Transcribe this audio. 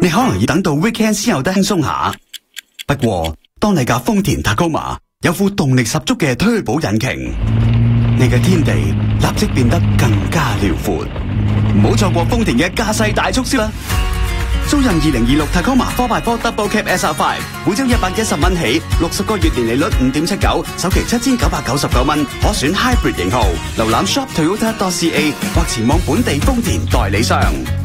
你可能要等到 weekend 先有得輕鬆下。不過，當你架豐田 Tacoma 有副動力十足嘅推保引擎，你嘅天地立即變得更加遼闊。唔好錯過豐田嘅駕駛大促銷啦！租賃2026 Tacoma 4x4 Double Cab SR5，每張110蚊起，60個月年利率5.79，首期7999蚊，可選 Hybrid 型號。瀏覽 shop Toyota.ca 或前往本地豐田代理商。